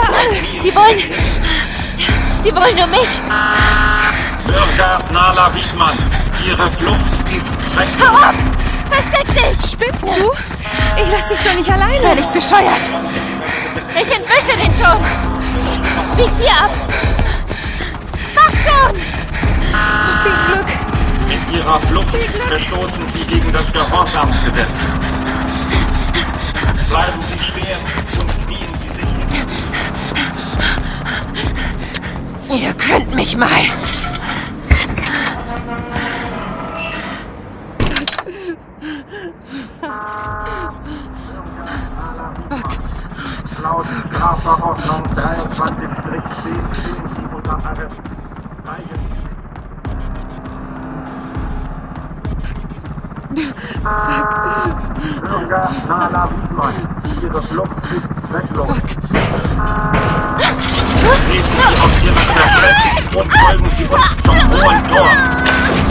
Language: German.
überall. Die wollen nur mich. Bürger Nala Wiedmann, Ihre Flucht ist weg. Hau ab! Versteck dich! Spinnst du? Ich lass dich doch nicht alleine. Sei nicht bescheuert. Ich entwische den schon. Bieg hier ab. Mach schon! Viel Glück. Mit Ihrer Flucht verstoßen Sie gegen das Gehorsamsgesetz. Bleiben Sie stehen und knien Sie sich hin. Ihr könnt mich mal. Laut Strafverordnung 23-10 stehen Sie unter Arrest. Bürger Nala Wiedmann, Ihre Flucht ist zwecklos. Treten Sie aus Ihrer Versteck und folgen Sie uns zum Hohen Tor.